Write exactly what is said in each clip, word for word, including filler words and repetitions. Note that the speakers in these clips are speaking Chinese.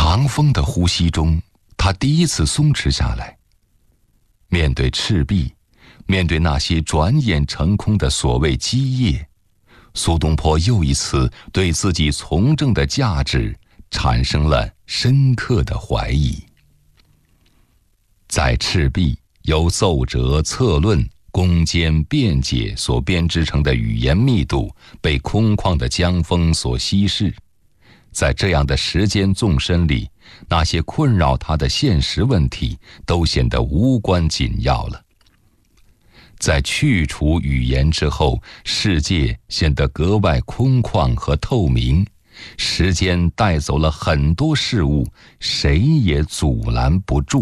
长风的呼吸中，他第一次松弛下来。面对赤壁，面对那些转眼成空的所谓基业，苏东坡又一次对自己从政的价值产生了深刻的怀疑。在赤壁，由奏折、策论、攻坚、辩解所编织成的语言密度被空旷的江风所稀释。在这样的时间纵深里，那些困扰他的现实问题都显得无关紧要了。在去除语言之后，世界显得格外空旷和透明，时间带走了很多事物，谁也阻拦不住。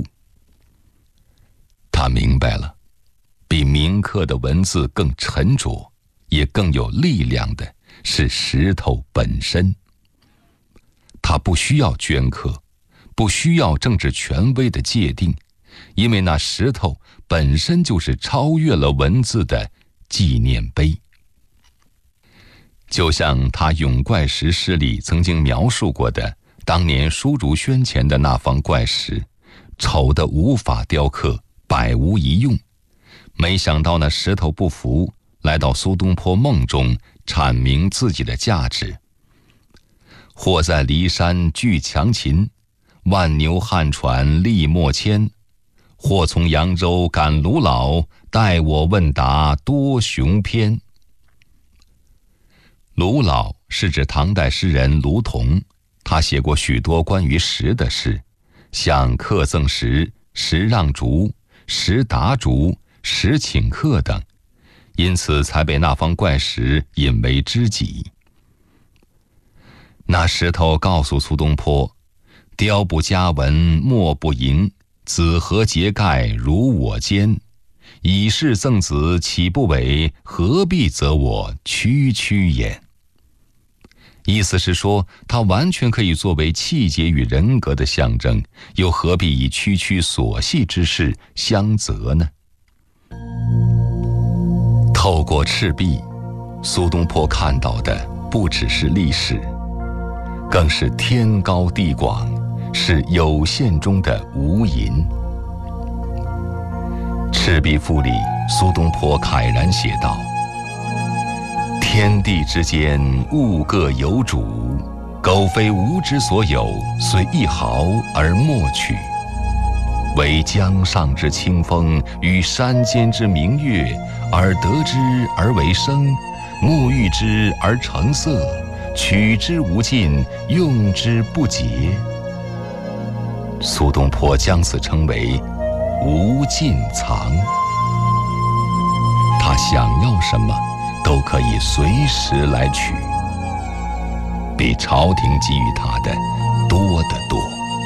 他明白了，比铭刻的文字更沉着，也更有力量的是石头本身。他不需要镌刻，不需要政治权威的界定，因为那石头本身就是超越了文字的纪念碑。就像他《咏怪石》诗里曾经描述过的，当年书竹轩前的那方怪石，丑得无法雕刻，百无一用。没想到那石头不服，来到苏东坡梦中，阐明自己的价值。或在骊山拒强秦，万牛汉船力莫牵。或从扬州赶卢老，待我问答多雄篇。卢老是指唐代诗人卢仝，他写过许多关于石的诗，像客赠石、石让竹、石答竹、石请客等，因此才被那方怪石引为知己。那石头告诉苏东坡，雕不加文，墨不盈，子何节盖如我坚？以示赠子岂不伪？何必责我区区焉？意思是说，它完全可以作为气节与人格的象征，又何必以区区琐细之事相责呢？透过赤壁，苏东坡看到的不只是历史，更是天高地广，是有限中的无垠。《赤壁赋》里，苏东坡慨然写道：天地之间，物各有主，苟非吾之所有，虽一毫而莫取。惟江上之清风，与山间之明月，而得之而为声，沐浴之而成色，取之无尽，用之不竭。苏东坡将此称为无尽藏。他想要什么都可以随时来取，比朝廷给予他的多得多。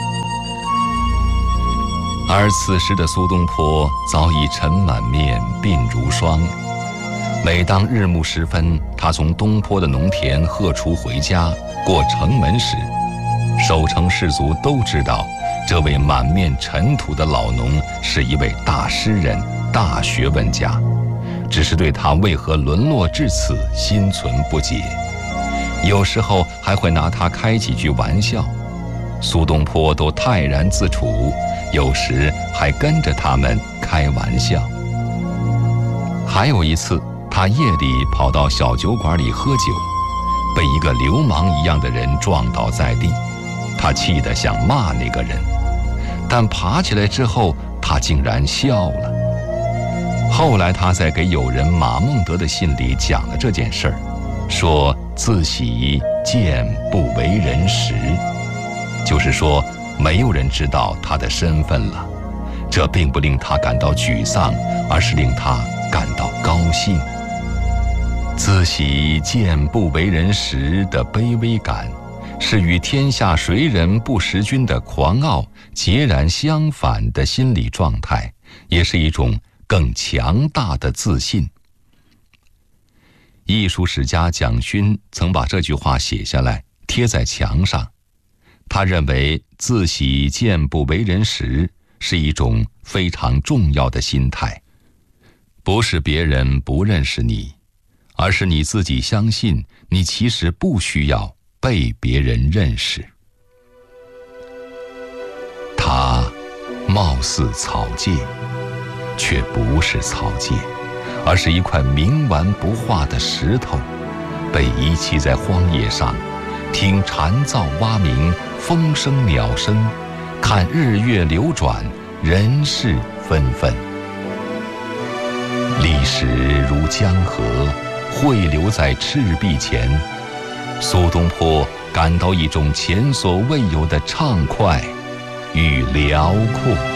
而此时的苏东坡早已尘满面，鬓如霜。每当日暮时分，他从东坡的农田荷锄回家，过城门时，守城士卒都知道，这位满面尘土的老农是一位大诗人、大学问家，只是对他为何沦落至此心存不解。有时候还会拿他开几句玩笑，苏东坡都泰然自处，有时还跟着他们开玩笑。还有一次，他夜里跑到小酒馆里喝酒，被一个流氓一样的人撞倒在地，他气得想骂那个人，但爬起来之后，他竟然笑了。后来他在给友人马孟德的信里讲了这件事儿，说自喜见不为人识，就是说没有人知道他的身份了。这并不令他感到沮丧，而是令他感到高兴。自喜见不为人识的卑微感，是与天下谁人不识君的狂傲截然相反的心理状态，也是一种更强大的自信。艺术史家蒋勋曾把这句话写下来，贴在墙上。他认为自喜见不为人识是一种非常重要的心态，不是别人不认识你，而是你自己相信你其实不需要被别人认识。 貌似草芥，却不是草芥，而是一块冥顽不化的石头，被遗弃在荒野上，听蝉噪蛙鸣，风声鸟声，看日月流转，人事纷纷。历史如江河，汇流在赤壁前，苏东坡感到一种前所未有的畅快与辽阔。